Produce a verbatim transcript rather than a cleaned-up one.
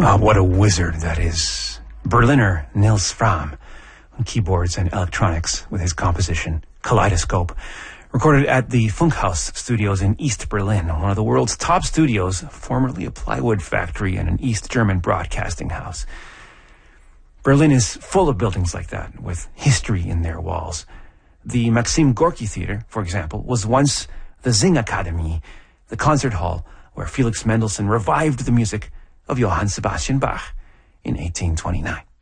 Oh, what a wizard that is. Berliner Nils Fram on keyboards and electronics with his composition Kaleidoscope, recorded at the Funkhaus Studios in East Berlin, one of the world's top studios, formerly a plywood factory and an East German broadcasting house. Berlin is full of buildings like that, with history in their walls. The Maxim Gorky Theater, for example, was once the Singakademie, the concert hall where Felix Mendelssohn revived the music of Johann Sebastian Bach in eighteen twenty-nine.